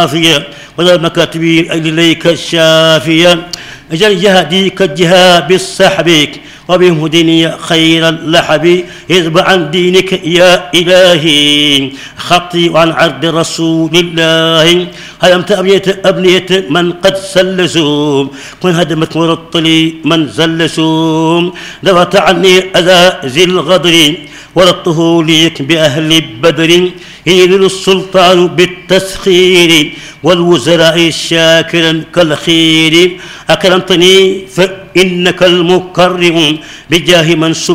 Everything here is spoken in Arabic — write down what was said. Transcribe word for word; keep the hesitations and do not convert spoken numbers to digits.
نافية وذا المكاتبين إليك الشافية اجعل جهدي كالجهاد بالسحب وبهدني خير اللحب اذب عن دينك يا إلهي خطي عن عرض رسول الله هدمت أبنية أبنية من قد سلسوا كن هدمت مرطلي من زلسوا دفعت عني أذى ذي الغدر ورطه ليك بأهل بدر ينيل السلطان بالتسخير والوزراء شاكرا كالخير أكرمتني فإنك المكرم بجاه من